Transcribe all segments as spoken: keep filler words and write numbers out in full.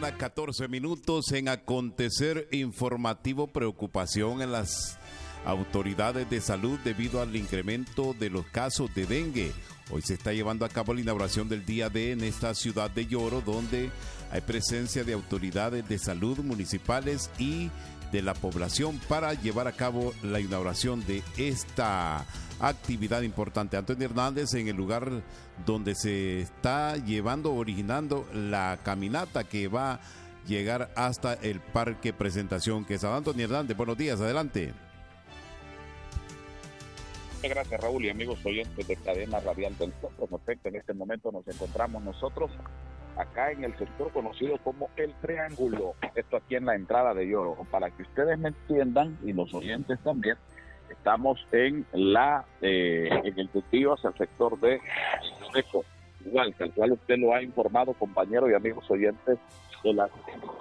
mañana, catorce minutos en acontecer informativo. Preocupación en las autoridades de salud debido al incremento de los casos de dengue. Hoy se está llevando a cabo la inauguración del Día D en esta ciudad de Yoro, donde hay presencia de autoridades de salud municipales y de la población para llevar a cabo la inauguración de esta actividad importante. Antonio Hernández en el lugar donde se está llevando, originando la caminata que va a llegar hasta el Parque Presentación Quesada. Antonio Hernández, buenos días, adelante. Gracias, Raúl, y amigos oyentes de Cadena Radial del Centro. Perfecto, en este momento nos encontramos nosotros acá en el sector conocido como El Triángulo, esto aquí en la entrada de Yoro. Para que ustedes me entiendan y los oyentes también, estamos en la eh, en el cultivo hacia el sector de Eco, igual, tal cual usted lo ha informado, compañeros y amigos oyentes de la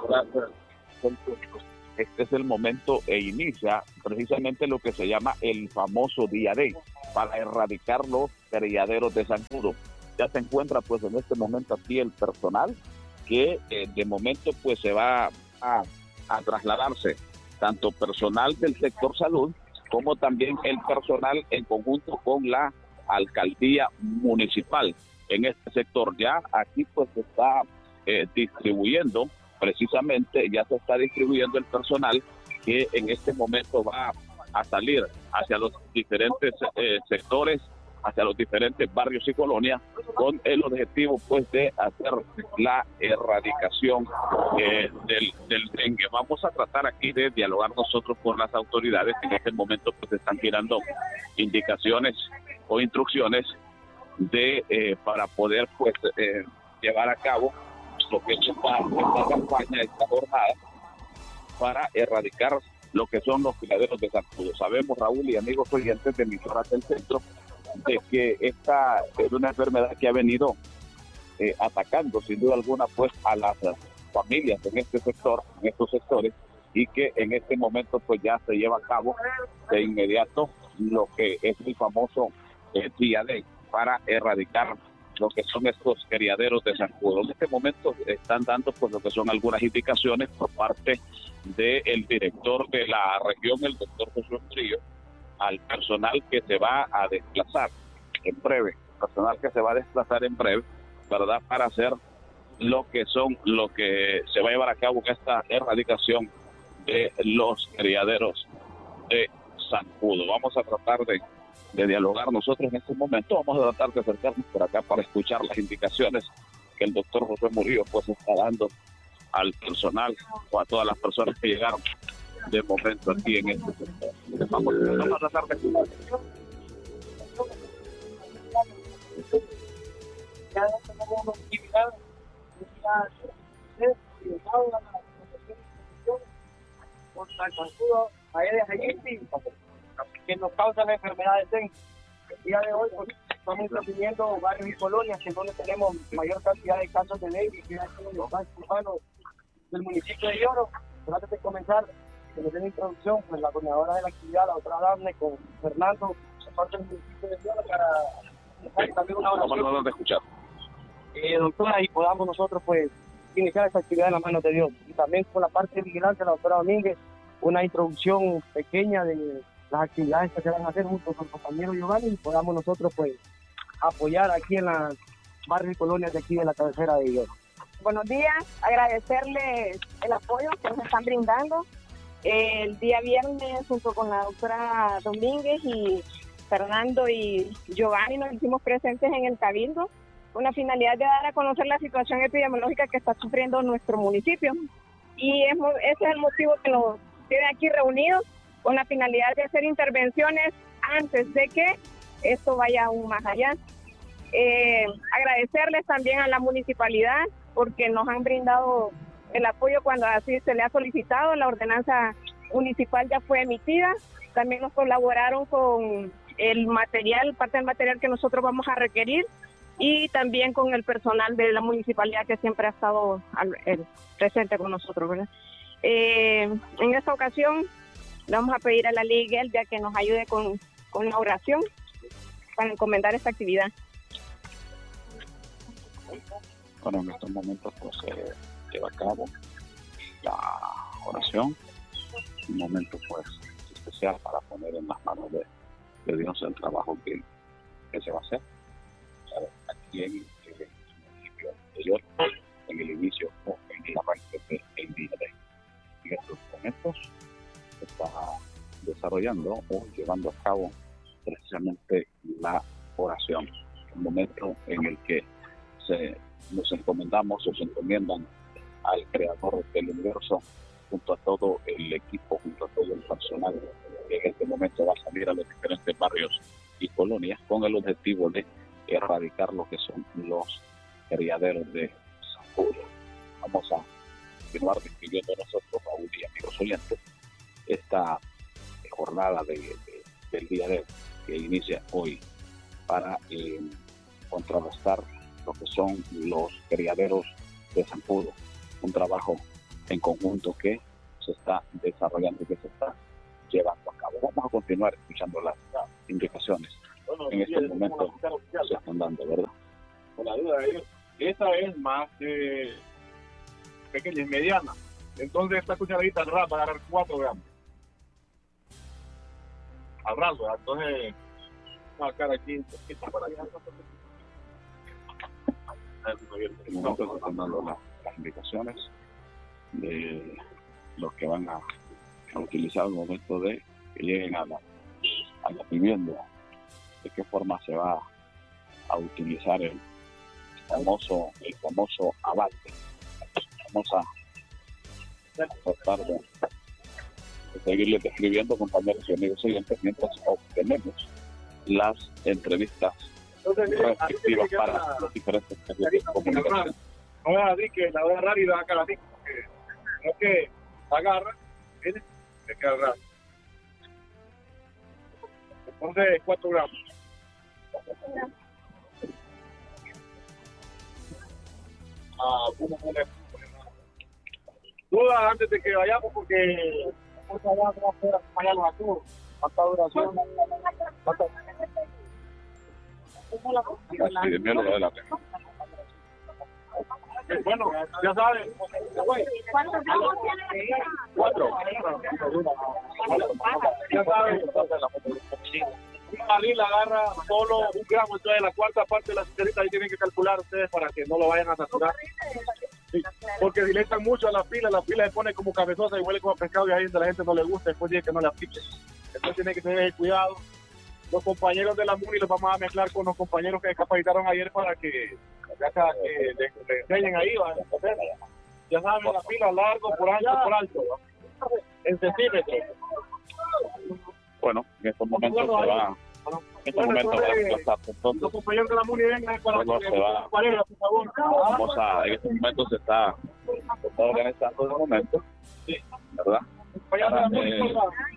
este es el momento e inicia precisamente lo que se llama el famoso Día D para erradicar los criaderos de zancudo. Ya se encuentra pues en este momento aquí el personal que eh, de momento pues se va a, a trasladarse, tanto personal del sector salud como también el personal en conjunto con la alcaldía municipal en este sector. Ya aquí pues se está eh, distribuyendo, precisamente ya se está distribuyendo el personal que en este momento va a salir hacia los diferentes eh, sectores, hacia los diferentes barrios y colonias, con el objetivo pues de hacer la erradicación eh, del, del dengue. Vamos a tratar aquí de dialogar nosotros con las autoridades que en este momento pues están tirando indicaciones o instrucciones de eh, para poder pues eh, llevar a cabo lo que es esta, esta campaña, esta jornada para erradicar lo que son los criaderos de zancudo. Sabemos, Raúl y amigos oyentes de emisoras del centro, de que esta es una enfermedad que ha venido eh, atacando sin duda alguna pues a las familias en este sector, en estos sectores, y que en este momento pues ya se lleva a cabo de inmediato lo que es el famoso eh, Día D para erradicar lo que son estos criaderos de zancudo. En este momento están dando pues lo que son algunas indicaciones por parte del director de la región, el doctor José Trillo, al personal que se va a desplazar en breve, personal que se va a desplazar en breve, ¿verdad?, para hacer lo que son, lo que se va a llevar a cabo en esta erradicación de los criaderos de zancudo. Vamos a tratar de, de dialogar nosotros en este momento, vamos a tratar de acercarnos por acá para escuchar las indicaciones que el doctor José Murillo pues está dando al personal o a todas las personas que llegaron de momento aquí en este sector. Vamos, vamos a tratar de escuchar. Ya tenemos actividad contra el zancudo Aedes aegypti, que nos causa la enfermedad de dengue. El día de hoy pues, estamos interviniendo barrios y colonias en donde tenemos mayor cantidad de casos de dengue, que es en los barrios urbanos del municipio de Yoro. Pero antes de comenzar, que nos den introducción, pues la coordinadora de la actividad, la doctora Dafne, con Fernando, de parte del municipio de Yoro, para dejar también una oración. Vamos a de escuchar. Eh, doctora, y podamos nosotros pues iniciar esta actividad en las manos de Dios. Y también con la parte de vigilancia, la doctora Domínguez, una introducción pequeña de las actividades que se van a hacer junto con el compañero Giovanni, y podamos nosotros pues apoyar aquí en las barrios y colonias de aquí de la cabecera de Yoro. Buenos días, agradecerles el apoyo que nos están brindando. El día viernes, junto con la doctora Domínguez y Fernando y Giovanni, nos hicimos presentes en el Cabildo con la finalidad de dar a conocer la situación epidemiológica que está sufriendo nuestro municipio. Y es, ese es el motivo que nos tiene aquí reunidos, con la finalidad de hacer intervenciones antes de que esto vaya aún más allá. Eh, agradecerles también a la municipalidad porque nos han brindado el apoyo cuando así se le ha solicitado. La ordenanza municipal ya fue emitida. También nos colaboraron con el material, parte del material que nosotros vamos a requerir, y también con el personal de la municipalidad que siempre ha estado al, el, presente con nosotros, ¿verdad? Eh, en esta ocasión le vamos a pedir a la Ley Geldia que nos ayude con, con la oración para encomendar esta actividad. Bueno, en estos momentos pues, eh, lleva a cabo la oración, un momento pues especial para poner en las manos de, de Dios el trabajo que, que se va a hacer aquí en, en el municipio anterior, en el inicio o en el arranque del día de en estos momentos se está desarrollando o llevando a cabo precisamente la oración, un momento en el que se, nos encomendamos o se encomiendan al Creador del universo junto a todo el equipo, junto a todo el personal que en este momento va a salir a los diferentes barrios y colonias con el objetivo de erradicar lo que son los criaderos de zancudo. Vamos a continuar describiendo nosotros, Raúl y amigos oyentes, esta jornada de, de, del día de hoy que inicia hoy para eh, contrarrestar lo que son los criaderos de zancudo, un trabajo en conjunto que se está desarrollando y que se está llevando a cabo. Vamos a continuar escuchando las indicaciones bueno, en estos momentos se están dando, ¿verdad? Por la duda de ellos, esta es más eh, pequeña, es mediana, entonces esta cucharadita al ras va a agarrar cuatro gramos al ras, ¿verdad? Entonces va a sacar aquí un poquito para allá. En el momento se están dando las, las indicaciones de los que van a, a utilizar el momento de que lleguen a la, a la vivienda, de qué forma se va a utilizar el famoso el famoso abate. Vamos a tratar de, de seguirles describiendo, compañeros y amigos oyentes, mientras obtenemos las entrevistas respectivas para los diferentes medios de comunicación. No es así que la voy a agarrar y la voy a sacar así, porque no es que agarra, ¿entiendes? Es que agarra. Entonces, cuatro gramos. Ah, bueno, bueno. Duda antes de que vayamos, porque por allá vamos a hacer allá los aturos. ¿Cuánta duración? ¿Cuánta? Sí, de miedo de la pena. Bueno, ya saben. ¿Cuántos gramos tiene? Cuatro. Ya saben. Un barril agarra solo un gramo, entonces la cuarta parte de la cisterita ahí tienen que calcular ustedes para que no lo vayan a saturar. Sí, porque si le echan mucho a la pila, la pila se pone como cabezosa y huele como pescado y ahí donde la gente no le gusta, después dice que no le aplique. Entonces tiene que tener cuidado. Los compañeros de la MUNI los vamos a mezclar con los compañeros que capacitaron ayer para que ya sea, que le, le enseñen ahí, ¿va? Ya saben, la pila largo, por ancho, por alto, ¿va? En centímetros. Bueno, en estos momentos se va, en estos momentos va a desplazarse, entonces, los compañeros de la MUNI vengan para luego se va, pareja, por favor. vamos a, en estos momentos se está, se está organizando de momento, ¿verdad? Para, eh,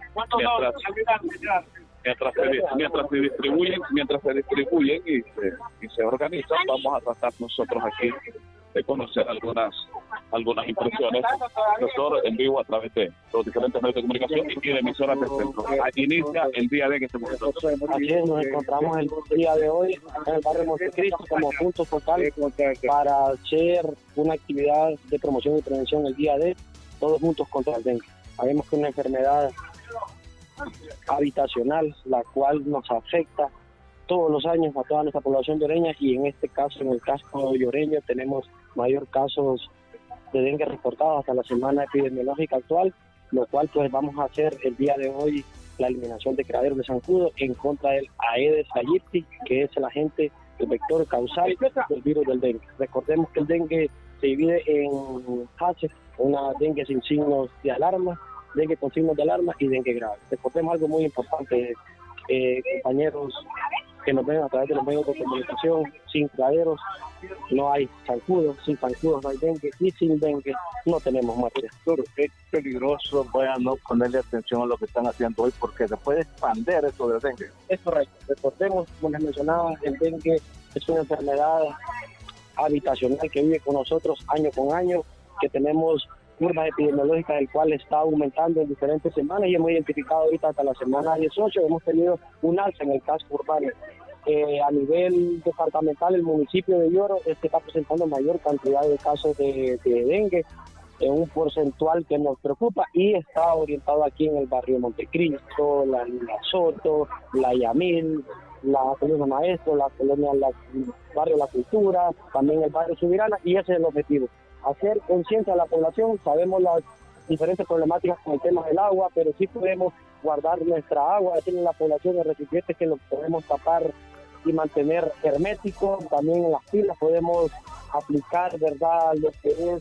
mientras, mientras se, mientras se distribuyen, mientras se distribuyen y se, y se organizan, vamos a tratar nosotros aquí de conocer algunas algunas impresiones, doctor, en vivo a través de los diferentes medios de comunicación y de emisoras del centro. Inicia el día de en este momento. Así es, nos encontramos el día de hoy en el barrio Montecristo como punto focal para hacer una actividad de promoción y prevención el día de todos juntos contra el dengue. Sabemos que es una enfermedad habitacional, la cual nos afecta todos los años a toda nuestra población de Oreña, y en este caso, en el casco de Oreña, tenemos mayor casos de dengue reportados hasta la semana epidemiológica actual, lo cual pues vamos a hacer el día de hoy la eliminación de criaderos de zancudo en contra del Aedes aegypti, que es el agente, el vector causal del virus del dengue. Recordemos que el dengue se divide en fases, una dengue sin signos de alarma, dengue con signos de alarma y dengue grave. Recordemos algo muy importante, eh, compañeros que nos ven a través de los medios de comunicación: sin criaderos no hay zancudos, sin zancudos no hay dengue, y sin dengue no tenemos muerte. Es peligroso, voy a no ponerle atención a lo que están haciendo hoy, porque se puede expandir esto del dengue. Es correcto. Recordemos, como les mencionaba, el dengue es una enfermedad habitacional que vive con nosotros año con año, que tenemos curvas epidemiológicas, el cual está aumentando en diferentes semanas, y hemos identificado ahorita hasta la semana dieciocho, hemos tenido un alza en el casco urbano. Eh, a nivel departamental, el municipio de Lloro este está presentando mayor cantidad de casos de, de dengue, en un porcentual que nos preocupa, y está orientado aquí en el barrio Montecristo, la, la Soto, la Yamil, la colonia Maestro, la colonia la, barrio La Cultura, también el barrio Subirana, y ese es el objetivo, hacer conciencia a la población. Sabemos las diferentes problemáticas con el tema del agua, pero sí podemos guardar nuestra agua, decirle a la población de recipientes que lo podemos tapar y mantener hermético. También en las pilas podemos aplicar, ¿verdad?, lo que es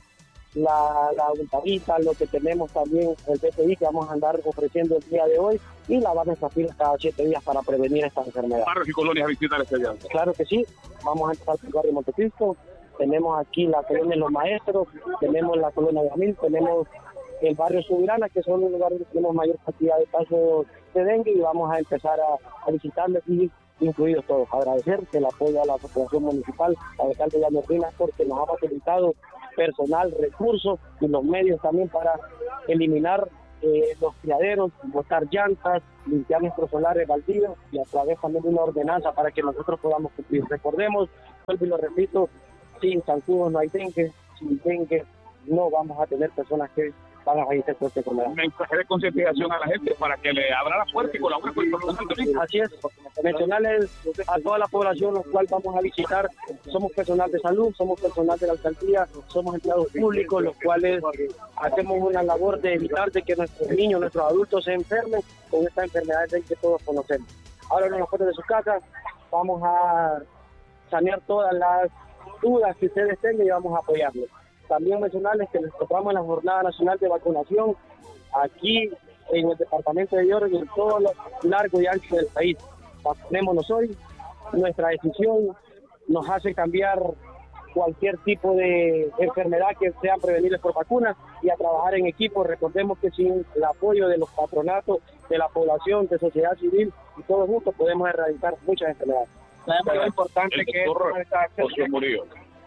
la, la untarita, lo que tenemos también el B P I que vamos a andar ofreciendo el día de hoy, y lavar nuestras pilas cada siete días para prevenir esta enfermedad. ¿Barrios y colonias a visitar este día? Claro que sí, vamos a empezar por el barrio Montecristo, tenemos aquí la colonia Los Maestros, tenemos la colonia Yamil, tenemos el barrio Subirana, que son los lugares donde tenemos mayor cantidad de casos de dengue, y vamos a empezar a, a visitarles, y incluidos todos. Agradecer el apoyo a la Asociación Municipal, al alcalde Jan Medina, porque nos ha facilitado personal, recursos y los medios también para eliminar eh, los criaderos, botar llantas, limpiar nuestros solares baldíos, y a través también de una ordenanza para que nosotros podamos cumplir. Recordemos, vuelvo y lo repito, sin zancudos no hay dengue, sin dengue no vamos a tener personas que van a fallecer por esta enfermedad. Mensaje de concientización a la gente para que le abra la puerta y colabore con el personal. Así es, mencionarles a toda la población los cual vamos a visitar, somos personal de salud, somos personal de la alcaldía, somos empleados públicos, los cuales hacemos una labor de evitar de que nuestros niños, nuestros adultos se enfermen con esta enfermedad que todos conocemos. Ahora en las puertas de su casa vamos a sanear todas las dudas que ustedes tengan y vamos a apoyarlos. También mencionarles que les tocamos en la Jornada Nacional de Vacunación aquí en el departamento de Lloro y en todo lo largo y ancho del país. Vacunémonos hoy, nuestra decisión nos hace cambiar cualquier tipo de enfermedad que sean prevenibles por vacunas, y a trabajar en equipo. Recordemos que sin el apoyo de los patronatos, de la población, de sociedad civil y todos juntos podemos erradicar muchas enfermedades. Sabemos lo importante el que es José Murillo,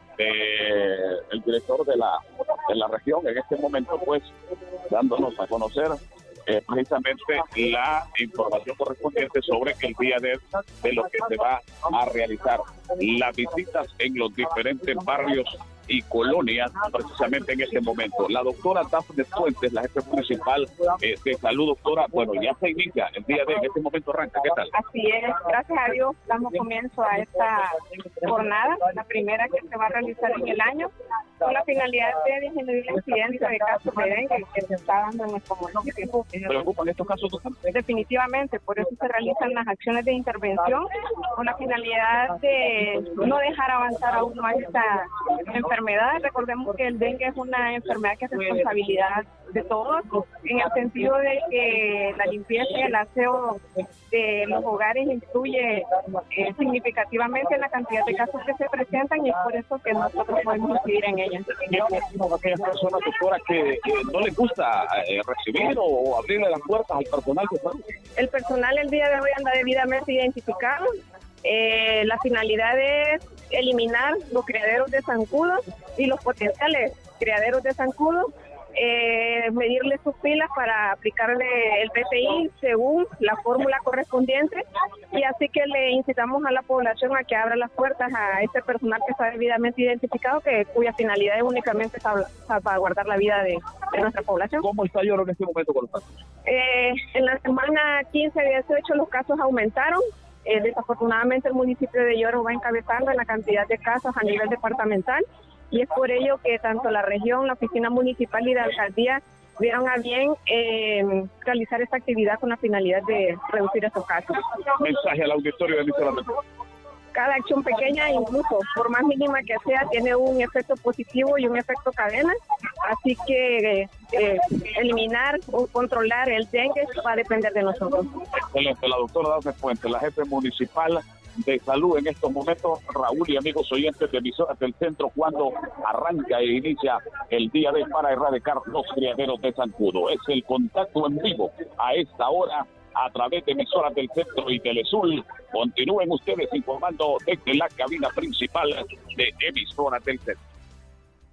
eh, el director de la de la región en este momento, pues dándonos a conocer eh, precisamente la información correspondiente sobre el día de, de lo que se va a realizar, las visitas en los diferentes barrios y colonias precisamente en este momento. La doctora Dafne Fuentes, la jefe municipal eh, de salud. Doctora, bueno, ya se inicia el día de en este momento arranca, ¿qué tal? Así es, gracias a Dios damos comienzo a esta jornada, la primera que se va a realizar en el año, con la finalidad de disminuir la incidencia de casos de dengue que se está dando en nuestro municipio. ¿Se preocupan estos casos? Definitivamente, por eso se realizan las acciones de intervención con la finalidad de no dejar avanzar aún más esta enfermedad. Recordemos que el dengue es una enfermedad que es responsabilidad de todos, en el sentido de que la limpieza y el aseo de los hogares influye eh, significativamente en la cantidad de casos que se presentan, y es por eso que nosotros podemos incidir en ellas. Aquellas personas, doctora, que, que no les gusta eh, recibir o abrirle las puertas al personal de salud. El personal el día de hoy anda debidamente identificado. Eh, la finalidad es eliminar los criaderos de zancudos y los potenciales criaderos de zancudos, eh, medirle sus pilas para aplicarle el B P I según la fórmula correspondiente, y así que le incitamos a la población a que abra las puertas a este personal que está debidamente identificado, que cuya finalidad es únicamente salvaguardar la vida de, de nuestra población. ¿Cómo está Lloro en este momento con los casos? Eh, en la semana quince y dieciocho los casos aumentaron. Eh, desafortunadamente el municipio de Lloro va encabezando en la cantidad de casos a nivel departamental, y es por ello que tanto la región, la oficina municipal y la alcaldía vieron a bien eh, realizar esta actividad con la finalidad de reducir estos casos. Mensaje al auditorio de emisora. Cada acción pequeña, incluso por más mínima que sea, tiene un efecto positivo y un efecto cadena, así que eh, eliminar o controlar el dengue va a depender de nosotros. Excelente, la doctora Dafne Fuentes, la jefe municipal de salud en estos momentos. Raúl y amigos oyentes de emisoras del centro, cuando arranca e inicia el día de para erradicar los criaderos de zancudo. Es el contacto en vivo a esta hora a través de emisoras del centro y Telesul. Continúen ustedes informando desde la cabina principal de emisoras del centro.